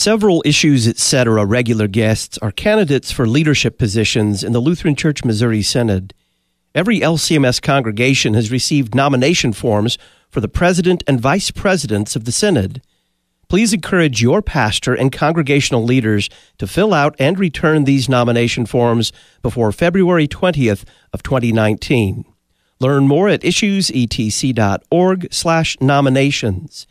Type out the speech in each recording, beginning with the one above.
Several Issues Etc. regular guests are candidates for leadership positions in the Lutheran Church Missouri Synod. Every LCMS congregation has received nomination forms for the president and vice presidents of the Synod. Please encourage your pastor and congregational leaders to fill out and return these nomination forms before February 20th of 2019. Learn more at issuesetc.org/nominations.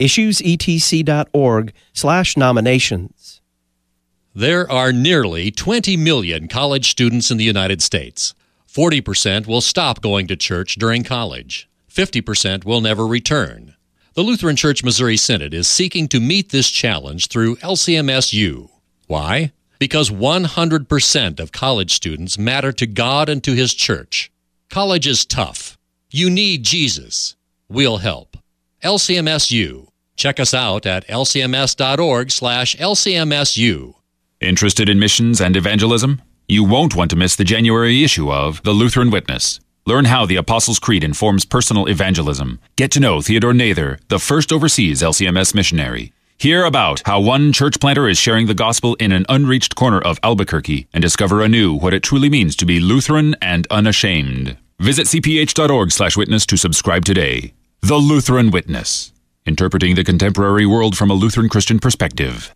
issuesetc.org/nominations. There are nearly 20 million college students in the United States. 40% will stop going to church during college. 50% will never return. The Lutheran Church Missouri Synod is seeking to meet this challenge through LCMSU. Why? Because 100% of college students matter to God and to His church. College is tough. You need Jesus. We'll help. LCMSU. Check us out at lcms.org/LCMSU. Interested in missions and evangelism? You won't want to miss the January issue of The Lutheran Witness. Learn how the Apostles' Creed informs personal evangelism. Get to know Theodore Nather, the first overseas LCMS missionary. Hear about how one church planter is sharing the gospel in an unreached corner of Albuquerque and discover anew what it truly means to be Lutheran and unashamed. Visit cph.org/witness to subscribe today. The Lutheran Witness, interpreting the contemporary world from a Lutheran Christian perspective.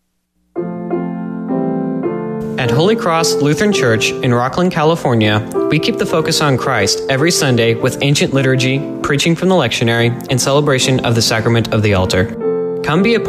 At Holy Cross Lutheran Church in Rocklin, California, we keep the focus on Christ every Sunday with ancient liturgy, preaching from the lectionary, and celebration of the sacrament of the altar. Come be a